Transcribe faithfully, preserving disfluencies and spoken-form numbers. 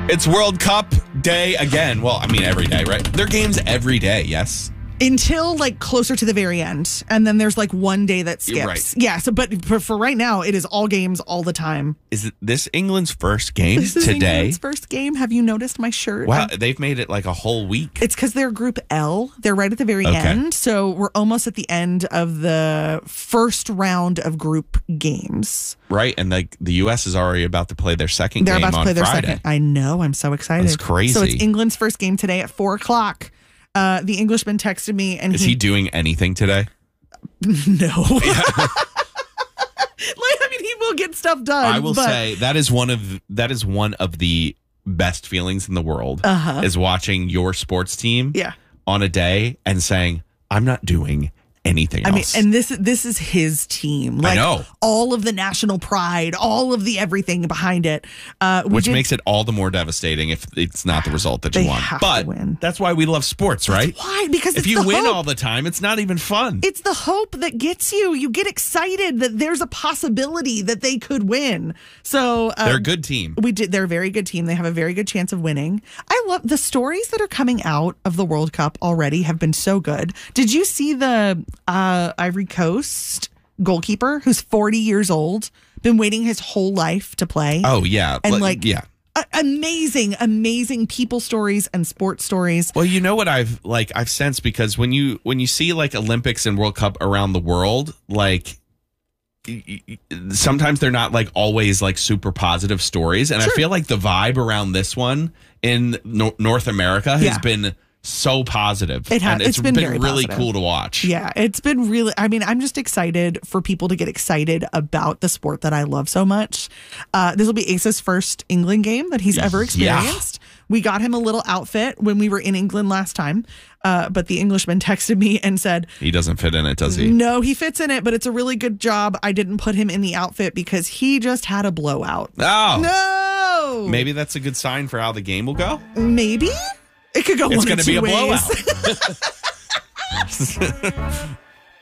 It's World Cup day again. Well, I mean, every day, right? There are games every day, yes? Until like closer to the very end. And then there's like one day that skips. Right. Yeah. So, but for, for right now, it is all games all the time. Is it this England's first game This is today? England's first game. Have you noticed my shirt? Wow, I- they've made it like a whole week. It's because they're Group L. They're right at the very Okay. end. So we're almost at the end of the first round of group games. Right, and like the U S is already about to play their second They're game about to on play their Friday. second. I know. I'm so excited. That's crazy. So it's England's first game today at four o'clock. Uh, the Englishman texted me, and Is he doing anything today? no. like, I mean, he will get stuff done. I will but say that is one of that is one of the best feelings in the world. Uh-huh. Is watching your sports team Yeah. on a day and saying, "I'm not doing anything I mean, else." and this this is his team. Like, I know. all of the national pride, all of the everything behind it, uh, we Which did- makes it all the more devastating if it's not the result that They you want. have to But win. that's why we love sports, right? why because If it's you the win hope. all the time, it's not even fun. It's the hope that gets you. You get excited that there's a possibility that they could win. So uh, They're a good team. We did. They're a very good team. They have a very good chance of winning. I love the stories that are coming out of the World Cup already. Have been so good. Did you see the uh, Ivory Coast goalkeeper who's forty years old, been waiting his whole life to play? Oh yeah, and Like, like yeah. a- amazing, amazing people stories and sports stories. Well, you know what I've like I've sensed because when you when you see like Olympics and World Cup around the world, like y- y- sometimes they're not like always like super positive stories, and I feel like the vibe around this one in Nor- North America has Yeah. been so positive. It has- and it's it's been very really positive. cool to watch. Yeah, it's been really, I mean, I'm just excited for people to get excited about the sport that I love so much. Uh, this will be Ace's first England game that he's ever experienced. We got him a little outfit when we were in England last time, uh, but the Englishman texted me and said, He doesn't fit in it, does he? no, he fits in it, but it's a really good job. I didn't put him in the outfit because he just had a blowout. Oh, No. maybe that's a good sign for how the game will go. Maybe. It could go It's one going of to be two a ways. blowout.